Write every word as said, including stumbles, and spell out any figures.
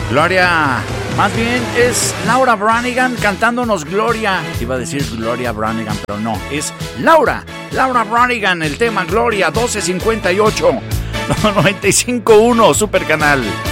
Gloria, más bien es Laura Branigan cantándonos Gloria. Iba a decir Gloria Branigan, pero no, es Laura, Laura Branigan, el tema Gloria, doce cincuenta y ocho, noventa y cinco punto uno, Super Canal.